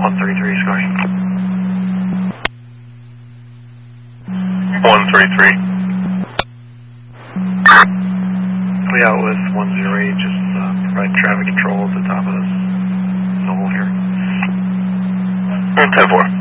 133, Scotty. 133. Clear out with 108, just provide traffic control at the top of this knoll here. 10-4.